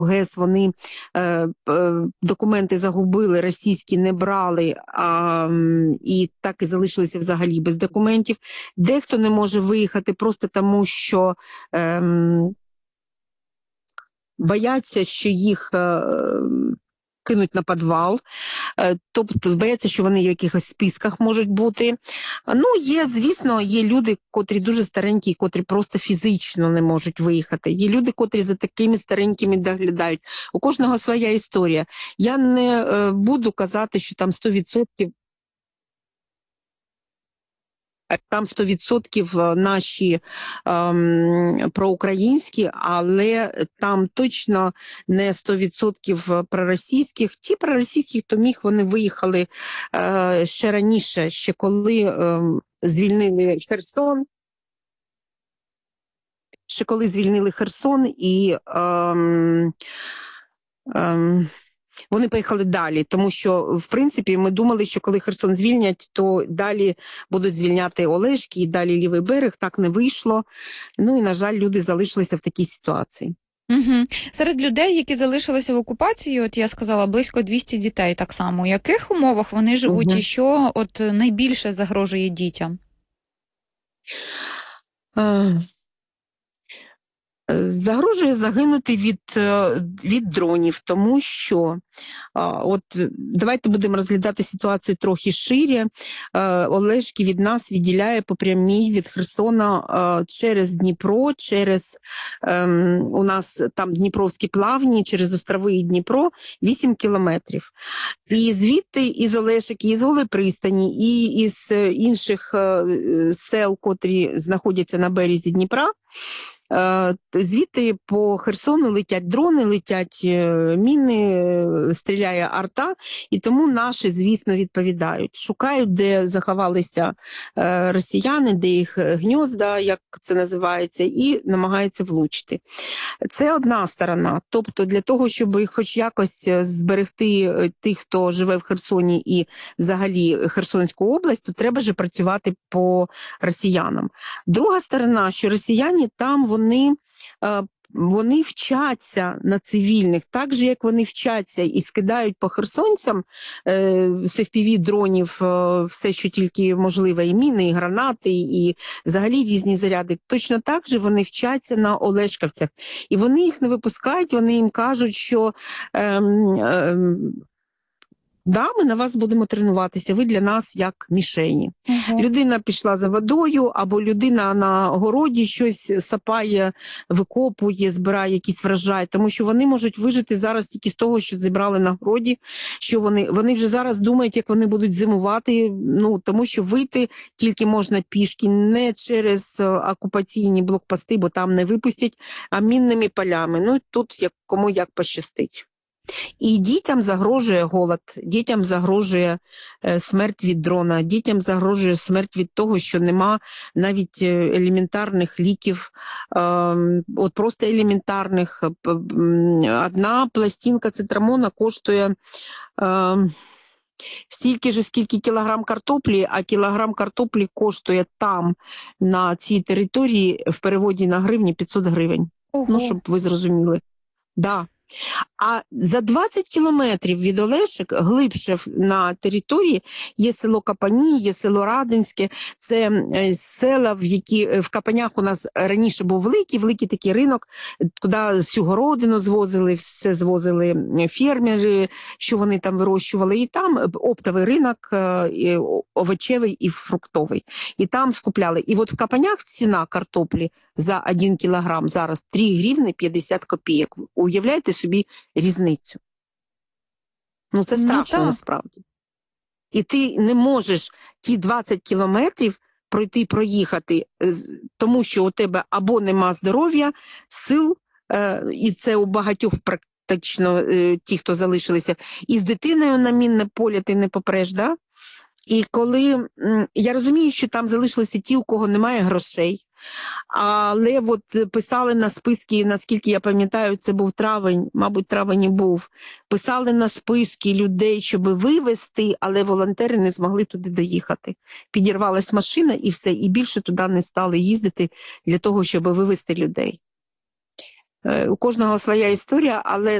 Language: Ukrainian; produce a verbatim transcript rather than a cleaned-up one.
ГЕС, вони е, е, документи загубили, російські не брали, а, і так і залишилися взагалі без документів. Дехто не може виїхати просто тому, що е, бояться, що їх е, кинуть на підвал, е, тобто бояться, що вони в якихось списках можуть бути. Ну, є, звісно, є люди, котрі дуже старенькі, котрі просто фізично не можуть виїхати. Є люди, котрі за такими старенькими доглядають. У кожного своя історія. Я не е, буду казати, що там сто відсотків там сто відсотків наші ем, проукраїнські, але там точно не сто відсотків проросійських. Ті проросійські, хто міг, вони виїхали е, ще раніше, ще коли е, звільнили Херсон. Ще коли звільнили Херсон і ем, ем, вони поїхали далі, тому що, в принципі, ми думали, що коли Херсон звільнять, то далі будуть звільняти Олешки і далі Лівий берег. Так не вийшло. Ну і, на жаль, люди залишилися в такій ситуації. Угу. Серед людей, які залишилися в окупації, от я сказала, близько двісті дітей так само. У яких умовах вони живуть угу. і що от найбільше загрожує дітям? А... Загрожує загинути від, від дронів, тому що, от давайте будемо розглядати ситуацію трохи шире. Олешки від нас відділяє по прямій від Херсона через Дніпро, через у нас там Дніпровські плавні, через острови і Дніпро вісім кілометрів. І звідти із Олешок, і із Голої пристані, і із інших сел, котрі знаходяться на березі Дніпра, звідти по Херсону летять дрони, летять міни, стріляє арта, і тому наші, звісно, відповідають. Шукають, де заховалися росіяни, де їх гнізда, як це називається, і намагаються влучити. Це одна сторона. Тобто для того, щоб хоч якось зберегти тих, хто живе в Херсоні і взагалі Херсонську область, то треба же працювати по росіянам. Друга сторона, що росіяни там, вони Вони, вони вчаться на цивільних, так же, як вони вчаться і скидають по херсонцям з еф пі ві-дронів все, що тільки можливо, і міни, і гранати, і взагалі різні заряди. Точно так же вони вчаться на олешківцях. І вони їх не випускають, вони їм кажуть, що ем, ем, да, ми на вас будемо тренуватися, ви для нас як мішені. Угу. Людина пішла за водою, або людина на городі щось сапає, викопує, збирає якийсь врожай, тому що вони можуть вижити зараз тільки з того, що зібрали на городі, що вони, вони вже зараз думають, як вони будуть зимувати, ну, тому що вийти тільки можна пішки, не через окупаційні блокпости, бо там не випустять, а мінними полями. Ну, тут як, кому як пощастить. І дітям загрожує голод, дітям загрожує смерть від дрона, дітям загрожує смерть від того, що нема навіть елементарних ліків, от просто елементарних. Одна пластинка цитрамона коштує стільки ж, скільки кілограм картоплі, а кілограм картоплі коштує там, на цій території, в переводі на гривні п'ятсот гривень. Ого. Ну, щоб ви зрозуміли. Да. А за двадцять кілометрів від Олешок, глибше на території, є село Капані, є село Радинське. Це села, в які в Капанях у нас раніше був великий, великий такий ринок, куди всю городину звозили, все звозили фермери, що вони там вирощували. І там оптовий ринок, і овочевий і фруктовий. І там скупляли. І от в Капанях ціна картоплі за один кілограм зараз три гривні п'ятдесят копійок. Уявляєте собі різницю? Ну, це страшно, ну, насправді. І ти не можеш ті двадцять кілометрів пройти, проїхати, тому що у тебе або нема здоров'я, сил, і це у багатьох практично ті, хто залишилися, і з дитиною на мінне поле ти не попреш, да? І коли, я розумію, що там залишилися ті, у кого немає грошей, але от писали на списки, наскільки я пам'ятаю, це був травень, мабуть, травень і був, писали на списки людей, щоб вивезти, але волонтери не змогли туди доїхати. Підірвалась машина і все, і більше туди не стали їздити для того, щоб вивезти людей. Е, У кожного своя історія, але